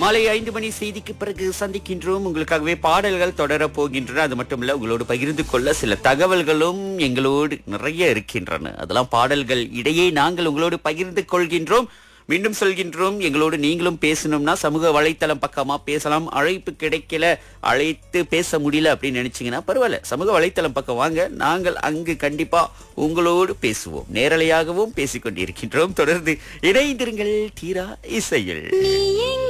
மாலை 5 மணி செய்திக்கு பிறகு சந்திக்கின்றோம். உங்களுக்காகவே பாடல்கள் தொடர போகின்றன. அது மட்டும் இல்ல, உங்களோடு பகிர்ந்து கொள்ள சில தகவல்களும் எங்களோடு நிறைய இருக்கின்றன. அதெல்லாம் பாடல்கள் இடையே நாங்கள் உங்களோடு பகிர்ந்து கொள்கின்றோம். மீண்டும் சொல்கின்றோம், எங்களோடு நீங்களும் பேசணும்னா சமூக வலைத்தளம் பக்கமா பேசலாம். அழைப்பு கிடைக்கல, அழைத்து பேச முடியல அப்படின்னு நினைச்சீங்கன்னா பரவாயில்ல, சமூக வலைத்தளம் பக்கம் வாங்க, நாங்கள் அங்கு கண்டிப்பா உங்களோடு பேசுவோம். நேரலையாகவும் பேசிக்கொண்டிருக்கின்றோம். தொடர்ந்து இணைந்திருங்கள் தீரா இசையில்.